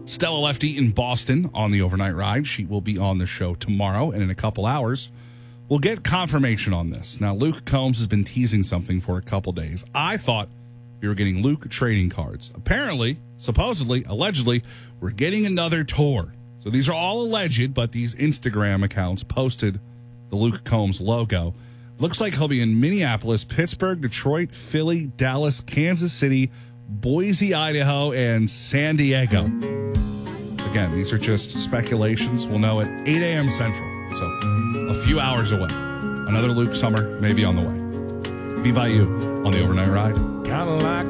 Stella Lefty in Boston on the overnight ride. She will be on the show tomorrow, and in a couple hours, we'll get confirmation on this. Now, Luke Combs has been teasing something for a couple days. I thought we were getting Luke trading cards. Apparently, supposedly, allegedly, we're getting another tour. So these are all alleged, but these Instagram accounts posted the Luke Combs logo. Looks like he'll be in Minneapolis, Pittsburgh, Detroit, Philly, Dallas, Kansas City, Boise, Idaho, and San Diego. Again, these are just speculations. We'll know at 8 a.m. Central, so a few hours away. Another Luke Summer may be on the way. Be by you on the overnight ride. Kind of like